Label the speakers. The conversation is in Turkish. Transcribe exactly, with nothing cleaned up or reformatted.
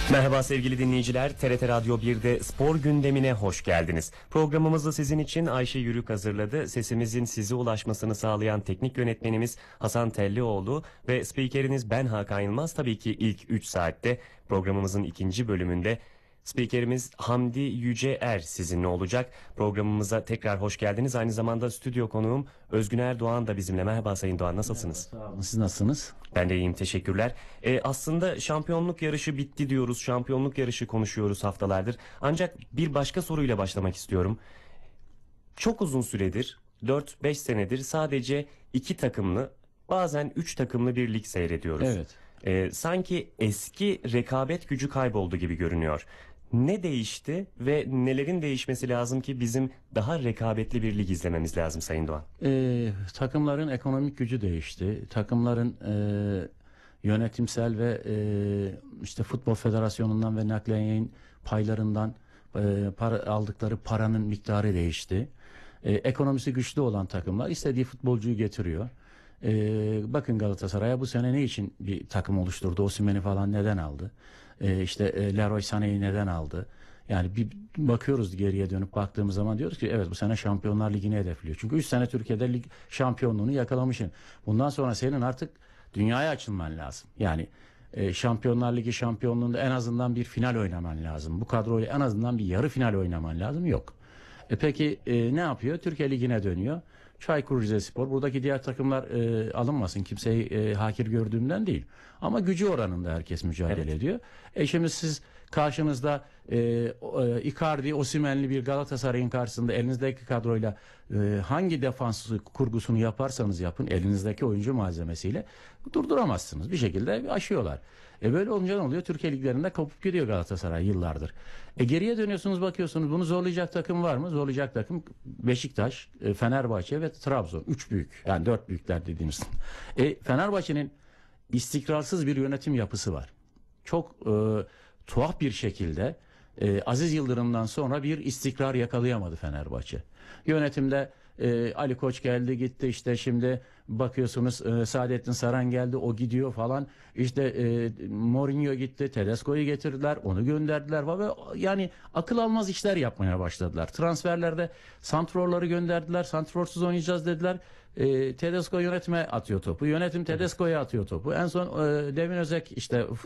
Speaker 1: Merhaba sevgili dinleyiciler, T R T Radyo bir'de spor gündemine hoş geldiniz. Programımızı sizin için Ayşe Yürük hazırladı. Sesimizin size ulaşmasını sağlayan teknik yönetmenimiz Hasan Tellioğlu ve spikeriniz ben Hakan Yılmaz. Tabii ki ilk üç saatte programımızın ikinci bölümünde spikerimiz Hamdi Yüceer sizinle olacak. Programımıza tekrar hoş geldiniz. Aynı zamanda stüdyo konuğum Özgüner Doğan da bizimle. Merhaba Sayın Doğan, nasılsınız?
Speaker 2: Merhaba, sağ olun. Siz nasılsınız?
Speaker 1: Ben de iyiyim, teşekkürler. Ee, aslında şampiyonluk yarışı bitti diyoruz. Şampiyonluk yarışı konuşuyoruz haftalardır. Ancak bir başka soruyla başlamak istiyorum. Çok uzun süredir, dört beş senedir sadece iki takımlı, bazen üç takımlı bir lig seyrediyoruz.
Speaker 2: Evet.
Speaker 1: Ee, sanki eski rekabet gücü kayboldu gibi görünüyor. Ne değişti ve nelerin değişmesi lazım ki bizim daha rekabetli bir lig izlememiz lazım Sayın Doğan?
Speaker 2: Ee, takımların ekonomik gücü değişti. Takımların e, yönetimsel ve e, işte Futbol Federasyonu'ndan ve nakliye paylarından e, para, aldıkları paranın miktarı değişti. E, ekonomisi güçlü olan takımlar istediği futbolcuyu getiriyor. E, bakın Galatasaray'a bu sene ne için bir takım oluşturdu? Osimhen'i falan neden aldı? E, işte e, Leroy Sané'yi neden aldı? Yani bir bakıyoruz geriye dönüp baktığımız zaman diyoruz ki evet bu sene Şampiyonlar Ligi'ni hedefliyor. Çünkü üç sene Türkiye'de lig şampiyonluğunu yakalamışsın. Bundan sonra senin artık dünyaya açılman lazım. Yani e, Şampiyonlar Ligi şampiyonluğunda en azından bir final oynaman lazım. Bu kadroyla en azından bir yarı final oynaman lazım. Yok. E peki e, ne yapıyor? Türkiye Ligi'ne dönüyor. Çaykur Rizespor. Buradaki diğer takımlar e, alınmasın. Kimseyi e, hakir gördüğümden değil. Ama gücü oranında herkes mücadele
Speaker 1: Evet.
Speaker 2: ediyor. E şimdi siz karşınızda e, e, Icardi, Osimhen'li bir Galatasaray'ın karşısında elinizdeki kadroyla e, hangi defans kurgusunu yaparsanız yapın elinizdeki oyuncu malzemesiyle durduramazsınız. Bir şekilde aşıyorlar. E böyle olunca ne oluyor? Türkiye liglerinde kopup gidiyor Galatasaray yıllardır. E geriye dönüyorsunuz bakıyorsunuz bunu zorlayacak takım var mı? Zorlayacak takım Beşiktaş, e, Fenerbahçe ve Trabzon. Üç büyük yani dört büyükler dediğimiz. E, Fenerbahçe'nin istikrarsız bir yönetim yapısı var. Çok e, tuhaf bir şekilde e, Aziz Yıldırım'dan sonra bir istikrar yakalayamadı Fenerbahçe. Yönetimde e, Ali Koç geldi gitti işte şimdi bakıyorsunuz e, Saadettin Saran geldi o gidiyor falan işte e, Mourinho gitti Tedesco'yu getirdiler onu gönderdiler ve yani akıl almaz işler yapmaya başladılar. Transferlerde santrorları gönderdiler santrorsuz oynayacağız dediler. E, Tedesco yönetime atıyor topu yönetim Tedesco'ya atıyor topu en son e, Devin Özek işte